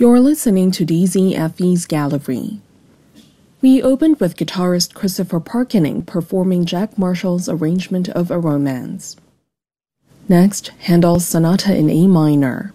You're listening to DZFE's Gallery. We opened with guitarist Christopher Parkening performing Jack Marshall's arrangement of A Romance. Next, Handel's Sonata in A minor.